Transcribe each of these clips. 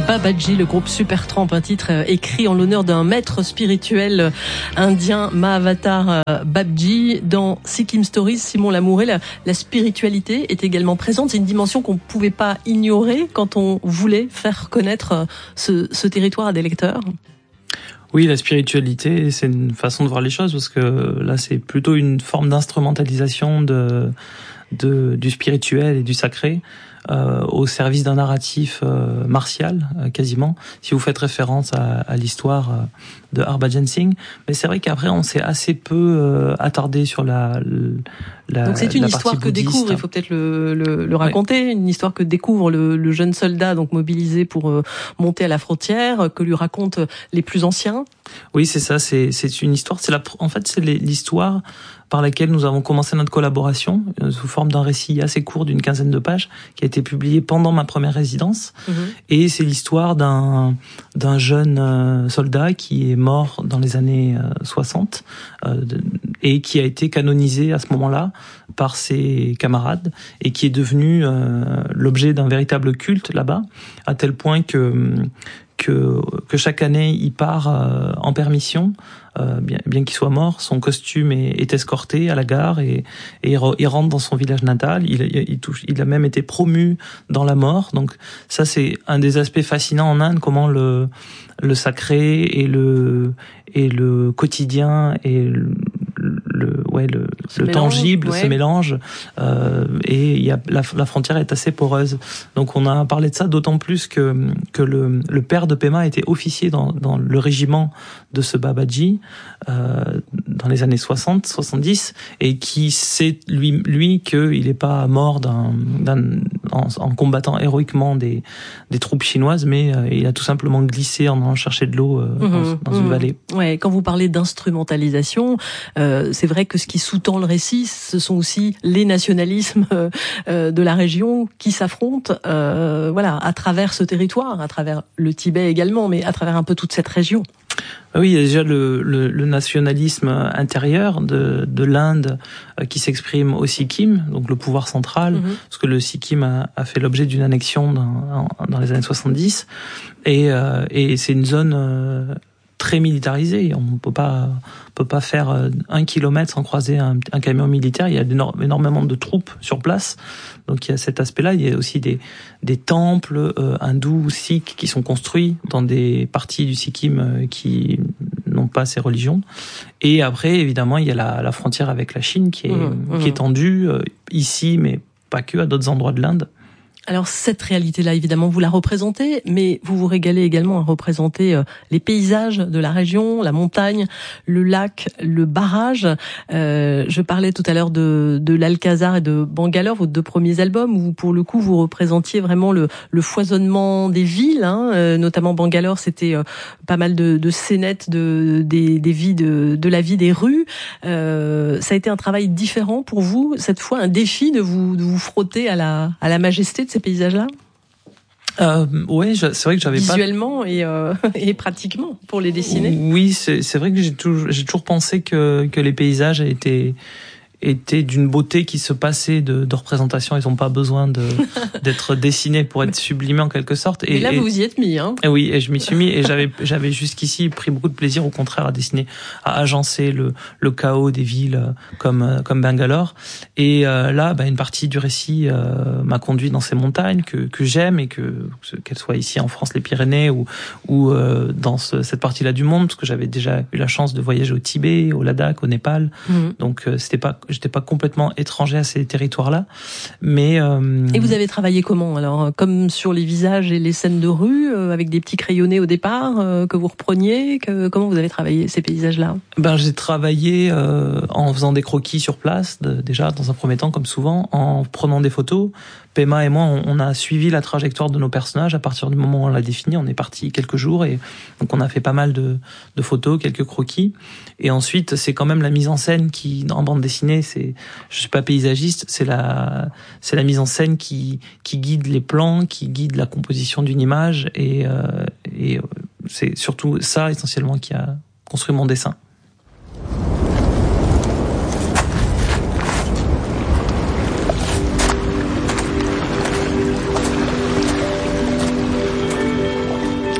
Babaji, le groupe Supertramp, un titre écrit en l'honneur d'un maître spirituel indien, Mahavatar Babji. Dans Sikkim Stories, Simon Lamouret, la spiritualité est également présente. C'est une dimension qu'on ne pouvait pas ignorer quand on voulait faire connaître ce territoire à des lecteurs. Oui, la spiritualité, c'est une façon de voir les choses, parce que là, c'est plutôt une forme d'instrumentalisation du spirituel et du sacré au service d'un narratif martial, quasiment, si vous faites référence à l'histoire de Harbhajan Singh. Mais c'est vrai qu'après, on s'est assez peu attardé sur la donc c'est une la histoire que bouddhiste. découvre, il faut peut-être le raconter, oui. Une histoire que découvre le jeune soldat donc mobilisé pour monter à la frontière, que lui racontent les plus anciens. Oui, c'est ça, c'est une histoire, en fait c'est l'histoire par laquelle nous avons commencé notre collaboration sous forme d'un récit assez court d'une 15aine de pages qui a été publié pendant ma première résidence. Et c'est l'histoire d'un jeune soldat qui est mort dans les années 60 et qui a été canonisé à ce moment-là par ses camarades et qui est devenu l'objet d'un véritable culte là-bas, à tel point que chaque année il part en permission, bien qu'il soit mort, son costume est escorté à la gare et il rentre dans son village natal. Il a même été promu dans la mort. Donc ça, c'est un des aspects fascinants en Inde, comment le sacré et le quotidien et le tangible se mélange, et il y a la frontière est assez poreuse. Donc on a parlé de ça d'autant plus que le père de Pema était officier dans le régiment de ce Babaji dans les années 60-70, et qui sait lui qu'il n'est pas mort en combattant héroïquement des troupes chinoises, mais il a tout simplement glissé en allant chercher de l'eau dans une vallée. Ouais, quand vous parlez d'instrumentalisation, c'est vrai que ce qui sous-tend le récit, ce sont aussi les nationalismes de la région qui s'affrontent, à travers ce territoire, à travers le Tibet également, mais à travers un peu toute cette région. Oui, il y a déjà le nationalisme intérieur de l'Inde qui s'exprime au Sikkim, donc le pouvoir central, parce que le Sikkim a fait l'objet d'une annexion dans les années 70, et c'est une zone très militarisée. On peut pas faire 1 kilomètre sans croiser un camion militaire. Il y a énormément de troupes sur place. Donc il y a cet aspect-là. Il y a aussi des temples hindous, sikhs qui sont construits dans des parties du Sikkim qui n'ont pas ces religions. Et après, évidemment, il y a la frontière avec la Chine qui est tendue ici, mais pas que, à d'autres endroits de l'Inde. Alors cette réalité-là, évidemment, vous la représentez, mais vous vous régalez également à représenter les paysages de la région, la montagne, le lac, le barrage. Je parlais tout à l'heure de l'Alcazar et de Bangalore, vos 2 premiers albums, où pour le coup vous représentiez vraiment le foisonnement des villes, notamment Bangalore, c'était pas mal de scénettes des vies de la vie des rues. Ça a été un travail différent pour vous, cette fois un défi de vous frotter à la majesté de ces paysages-là. Ouais, c'est vrai que j'avais visuellement et pratiquement pour les dessiner. Oui, c'est vrai que j'ai toujours pensé que les paysages étaient d'une beauté qui se passait de représentation. Ils n'ont pas besoin d'être dessinés pour être sublimés en quelque sorte. Et là, vous vous y êtes mis, hein. Oui, et je m'y suis mis, et j'avais jusqu'ici pris beaucoup de plaisir, au contraire, à dessiner, à agencer le chaos des villes comme Bangalore. Et là, une partie du récit m'a conduit dans ces montagnes que j'aime, et qu'elles soient ici en France, les Pyrénées, ou dans cette partie-là du monde, parce que j'avais déjà eu la chance de voyager au Tibet, au Ladakh, au Népal. Donc j'étais pas complètement étranger à ces territoires-là, mais Et vous avez travaillé comment alors, comme sur les visages et les scènes de rue, avec des petits crayonnés au départ que vous repreniez, comment vous avez travaillé ces paysages-là? J'ai travaillé en faisant des croquis sur place, déjà dans un premier temps, comme souvent, en prenant des photos. Pema et moi, on a suivi la trajectoire de nos personnages à partir du moment où on l'a défini. On est parti quelques jours, et donc on a fait pas mal de photos, quelques croquis. Et ensuite, c'est quand même la mise en scène qui, en bande dessinée, je suis pas paysagiste, c'est la mise en scène qui guide les plans, qui guide la composition d'une image, et c'est surtout ça essentiellement qui a construit mon dessin.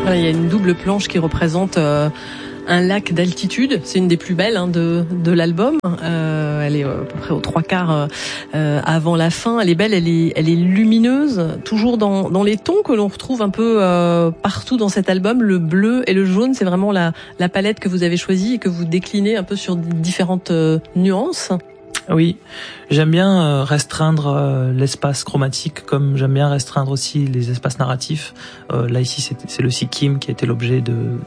Voilà, il y a une double planche qui représente un lac d'altitude. C'est une des plus belles de l'album. Elle est à peu près aux 3/4 avant la fin. Elle est belle, elle est lumineuse, toujours dans les tons que l'on retrouve un peu partout dans cet album. Le bleu et le jaune, c'est vraiment la palette que vous avez choisie et que vous déclinez un peu sur différentes nuances. Oui, j'aime bien restreindre l'espace chromatique, comme j'aime bien restreindre aussi les espaces narratifs. Là ici, c'est le Sikkim qui a été l'objet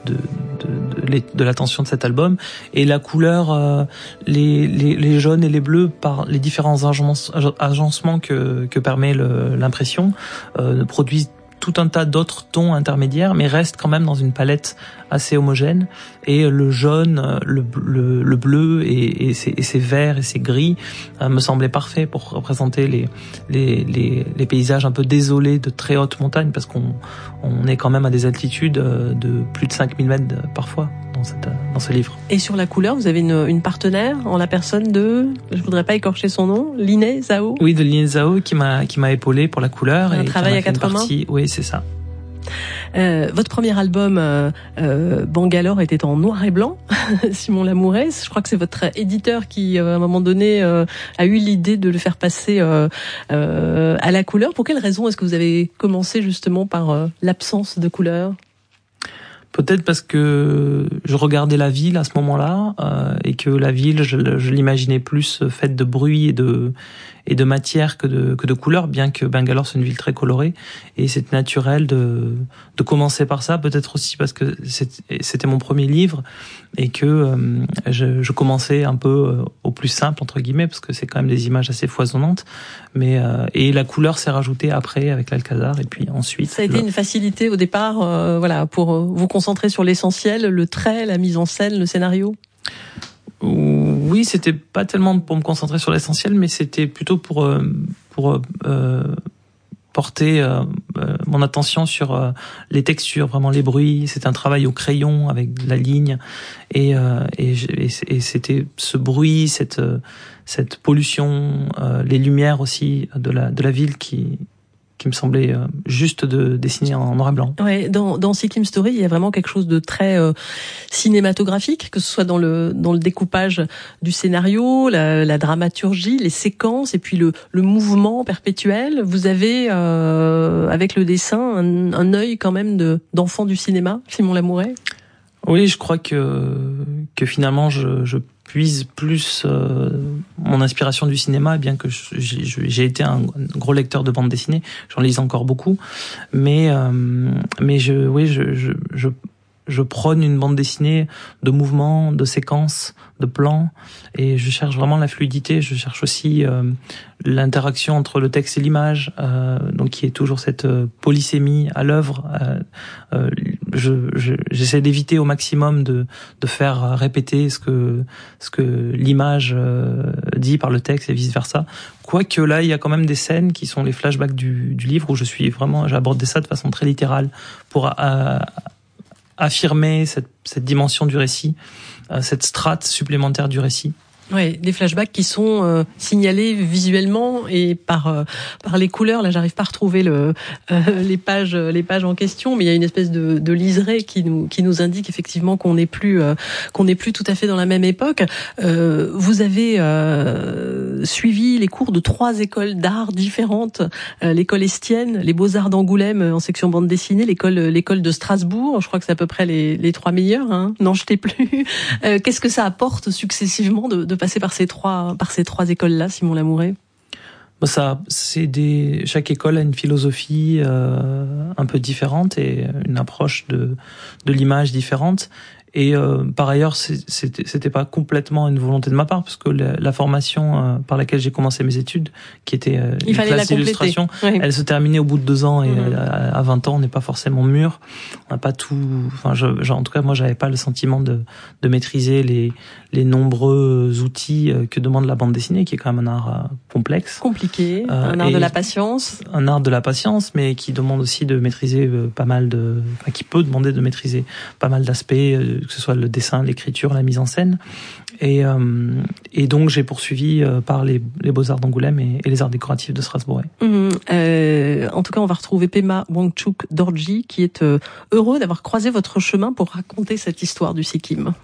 de l'attention de cet album, et la couleur, les jaunes et les bleus, par les différents agencements que permet l'impression, produisent tout un tas d'autres tons intermédiaires, mais restent quand même dans une palette assez homogène. Et le jaune, le bleu et ces verts et ces gris me semblaient parfaits pour représenter les paysages un peu désolés de très hautes montagnes, parce qu'on est quand même à des altitudes de plus de 5000 mètres parfois dans ce livre. Et sur la couleur, vous avez une partenaire en la personne de, je voudrais pas écorcher son nom, Liné Zhao. Oui, de Liné Zhao qui m'a épaulé pour la couleur. Un travail à 4 mains. Oui, c'est ça. Votre premier album, Bangalore, était en noir et blanc. Simon Lamouret, je crois que c'est votre éditeur qui, à un moment donné, a eu l'idée de le faire passer à la couleur. Pour quelle raison est-ce que vous avez commencé justement par l'absence de couleur ? Peut-être parce que je regardais la ville à ce moment-là, et que la ville, je l'imaginais plus faite de bruit et de matière que de couleurs, bien que Bangalore c'est une ville très colorée, et c'est naturel de commencer par ça. Peut-être aussi parce que c'était mon premier livre et que je commençais un peu au plus simple entre guillemets, parce que c'est quand même des images assez foisonnantes, mais et la couleur s'est rajoutée après avec l'Alcazar, et puis ensuite. Ça a été une facilité au départ, voilà, pour vous concentrer sur l'essentiel, le trait, la mise en scène, le scénario. Oui, c'était pas tellement pour me concentrer sur l'essentiel, mais c'était plutôt pour porter mon attention sur les textures, vraiment les bruits. C'est un travail au crayon avec la ligne, et c'était ce bruit, cette pollution, les lumières aussi de la ville qui me semblait juste de dessiner en noir et blanc. Ouais, dans Sikkim Story, il y a vraiment quelque chose de très cinématographique, que ce soit dans le découpage du scénario, la dramaturgie, les séquences, et puis le mouvement perpétuel. Vous avez avec le dessin un œil quand même d'enfant du cinéma, Simon Lamouret. Oui, je crois que finalement je puise plus mon inspiration du cinéma, bien que j'ai été un gros lecteur de bande dessinée, j'en lis encore beaucoup, mais je prône une bande dessinée de mouvements, de séquences, de plans, et je cherche vraiment la fluidité. Je cherche aussi l'interaction entre le texte et l'image, donc qui est toujours cette polysémie à l'œuvre. J'essaie d'éviter au maximum de faire répéter ce que l'image dit par le texte et vice versa. Quoique là, il y a quand même des scènes qui sont les flashbacks du livre, où j'aborde ça de façon très littérale pour affirmer cette dimension du récit, cette strate supplémentaire du récit. Ouais, des flashbacks qui sont signalés visuellement et par les couleurs. Là, j'arrive pas à retrouver les pages en question, mais il y a une espèce de liseré qui nous indique effectivement qu'on n'est plus tout à fait dans la même époque. Vous avez suivi les cours de 3 écoles d'art différentes, l'école Estienne, les Beaux-Arts d'Angoulême en section bande dessinée, l'école de Strasbourg. Je crois que c'est à peu près les 3 meilleurs, hein. N'en jetez plus. Qu'est-ce que ça apporte successivement de passer par ces trois écoles-là, Simon Lamouret? Chaque école a une philosophie un peu différente et une approche de l'image différente. Et par ailleurs, c'était pas complètement une volonté de ma part, parce que la formation par laquelle j'ai commencé mes études, qui était une classe d'illustration, oui, elle se terminait au bout de 2 ans, et à 20 ans, on n'est pas forcément mûr. On n'a pas tout. Enfin, en tout cas, moi, j'avais pas le sentiment de maîtriser les nombreux outils que demande la bande dessinée, qui est quand même un art complexe, compliqué, un art de la patience. Un art de la patience, mais qui demande aussi de maîtriser qui peut demander de maîtriser pas mal d'aspects que ce soit le dessin, l'écriture, la mise en scène. Et donc j'ai poursuivi par les Beaux-Arts d'Angoulême et les Arts décoratifs de Strasbourg. En tout cas, on va retrouver Pema Wangchuk Dorji, qui est heureux d'avoir croisé votre chemin pour raconter cette histoire du Sikkim.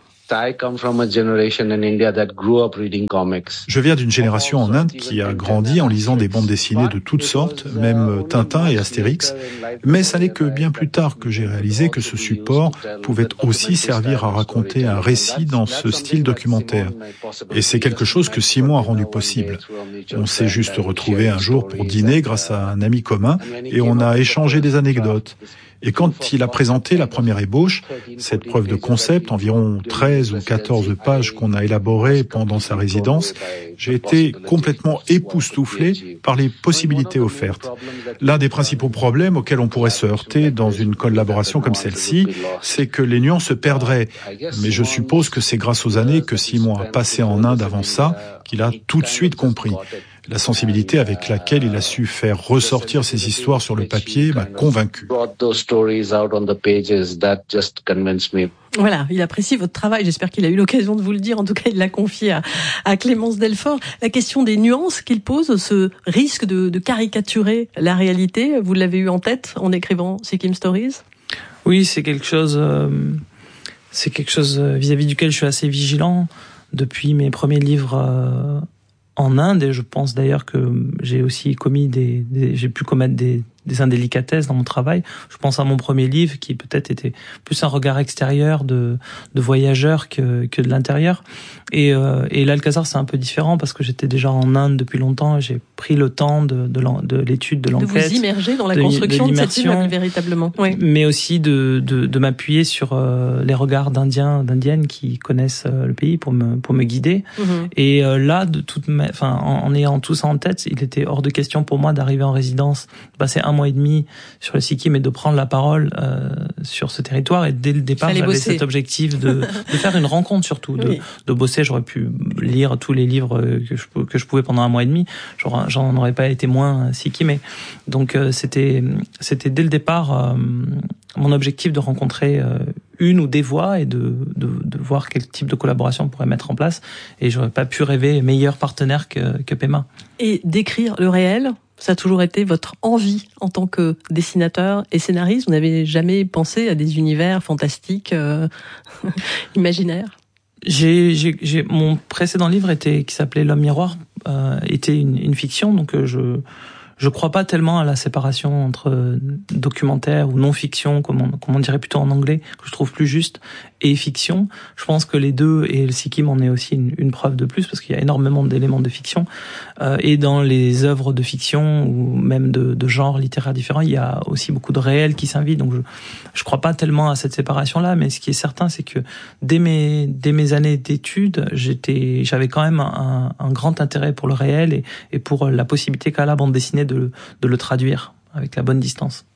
Je viens d'une génération en Inde qui a grandi en lisant des bandes dessinées de toutes sortes, même Tintin et Astérix, mais ça n'est que bien plus tard que j'ai réalisé que ce support pouvait aussi servir à raconter un récit dans ce style documentaire. Et c'est quelque chose que Simon a rendu possible. On s'est juste retrouvé un jour pour dîner grâce à un ami commun et on a échangé des anecdotes. Et quand il a présenté la première ébauche, cette preuve de concept, environ 13 ou 14 pages qu'on a élaborées pendant sa résidence, j'ai été complètement époustouflé par les possibilités offertes. L'un des principaux problèmes auxquels on pourrait se heurter dans une collaboration comme celle-ci, c'est que les nuances se perdraient. Mais je suppose que c'est grâce aux années que Simon a passé en Inde avant ça qu'il a tout de suite compris. La sensibilité avec laquelle il a su faire ressortir ces histoires sur le papier m'a convaincu. Voilà, il apprécie votre travail. J'espère qu'il a eu l'occasion de vous le dire. En tout cas, il l'a confié à Clémence Delfort. La question des nuances qu'il pose, ce risque de caricaturer la réalité, vous l'avez eu en tête en écrivant Sikkim Stories ? Oui, c'est quelque chose vis-à-vis duquel je suis assez vigilant depuis mes premiers livres en Inde, et je pense d'ailleurs que j'ai aussi j'ai pu commettre des indélicatesses dans mon travail. Je pense à mon premier livre qui peut-être était plus un regard extérieur de voyageur que de l'intérieur. Et l'Alcazar, c'est un peu différent parce que j'étais déjà en Inde depuis longtemps et j'ai pris le temps de l'étude, de l'enquête. De vous immerger dans la construction de cette île, véritablement. Oui. Mais aussi de m'appuyer sur les regards d'Indiennes qui connaissent le pays pour me guider. Mm-hmm. Et là, en ayant tout ça en tête, il était hors de question pour moi d'arriver en résidence, de passer 1 mois et demi sur le Sikkim et de prendre la parole sur ce territoire. Et dès le départ, j'avais cet objectif de faire une rencontre surtout, de bosser. J'aurais pu lire tous les livres que je pouvais pendant 1 mois et demi. J'en aurais pas été moins sikkimais. Donc c'était dès le départ mon objectif de rencontrer une ou des voix et de voir quel type de collaboration on pourrait mettre en place. Et j'aurais pas pu rêver meilleur partenaire que Pema. Et d'écrire le réel, ça a toujours été votre envie en tant que dessinateur et scénariste. Vous n'avez jamais pensé à des univers fantastiques, imaginaires? Mon précédent livre qui s'appelait L'Homme Miroir, était une fiction, donc je crois pas tellement à la séparation entre documentaire ou non-fiction, comme on dirait plutôt en anglais, que je trouve plus juste, et fiction. Je pense que les deux, et le Sikkim en est aussi une preuve de plus, parce qu'il y a énormément d'éléments de fiction. Et dans les œuvres de fiction, ou même de genres littéraires différents, il y a aussi beaucoup de réel qui s'invite. Donc je crois pas tellement à cette séparation-là, mais ce qui est certain, c'est que dès mes années d'études, j'avais quand même un grand intérêt pour le réel et pour la possibilité qu'a la bande dessinée de le traduire avec la bonne distance.